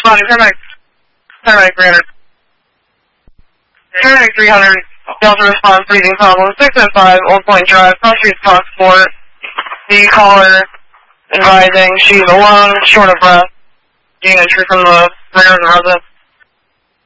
responding, paramedic 300. Paramedic 300, Delta response, breathing problem, 605, Old Point Drive, Cross Street, Foxport. The caller advising she's alone, short of breath, getting entry from the rear of the residence.